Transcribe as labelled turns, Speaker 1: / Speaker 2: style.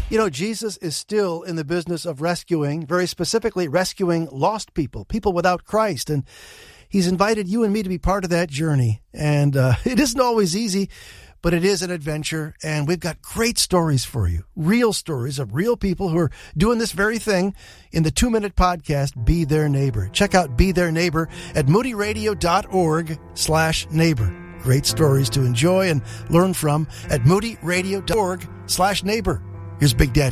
Speaker 1: You know, Jesus is still in the business of rescuing, very specifically rescuing lost people, people without Christ. And he's invited you and me to be part of that journey. And it isn't always easy, but it is an adventure. And we've got great stories for you, real stories of real people who are doing this very thing in the 2-minute podcast, Be Their Neighbor. Check out Be Their Neighbor at moodyradio.org/neighbor. Great stories to enjoy and learn from at moodyradio.org/neighbor. Here's Big Daddy.